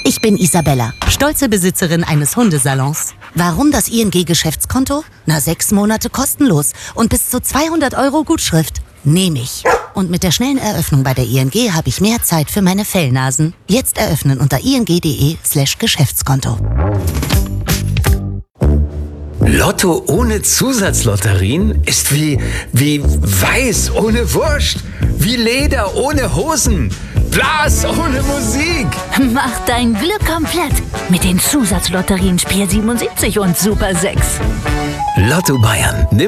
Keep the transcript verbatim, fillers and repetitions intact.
Ich bin Isabella, stolze Besitzerin eines Hundesalons. Warum das I N G-Geschäftskonto? Na, sechs Monate kostenlos und bis zu zweihundert Euro Gutschrift. Nehme ich. Und mit der schnellen Eröffnung bei der I N G habe ich mehr Zeit für meine Fellnasen. Jetzt eröffnen unter ing.de slash Geschäftskonto. Lotto ohne Zusatzlotterien ist wie, wie Weiß ohne Wurst, wie Leder ohne Hosen, Blas ohne Musik. Mach dein Glück komplett mit den Zusatzlotterien Spiel siebenundsiebzig und Super sechs. Lotto Bayern.